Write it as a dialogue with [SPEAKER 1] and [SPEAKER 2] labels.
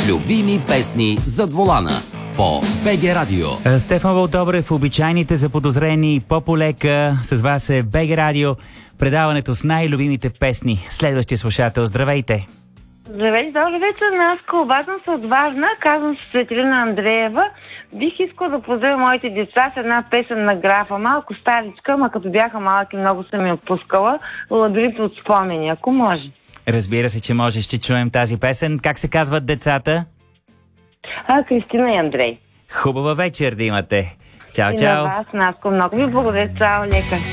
[SPEAKER 1] Любими песни зад волана по БГ Радио.
[SPEAKER 2] Стефан Вълдобрев, обичайните заподозрени по-полека. С вас е БГ Радио, предаването с най-любимите песни. Следващия слушател, здравейте!
[SPEAKER 3] Здравейте, добър вечер, Наско. Обаждам се от Варна, казвам се Светлина Андреева. Бих искала да поздравя моите деца с една песен на Графа. Малко старичка, ама като бяха малки, много съм я отпускала. Лабиринт от спомени, ако може.
[SPEAKER 2] Разбира се, че може. Ще чуем тази песен. Как се казват децата?
[SPEAKER 3] Кристина и Андрей.
[SPEAKER 2] Хубава вечер да имате. Чао,
[SPEAKER 3] И
[SPEAKER 2] чао!
[SPEAKER 3] на вас, Наско, много ви благодаря. Чао, лека.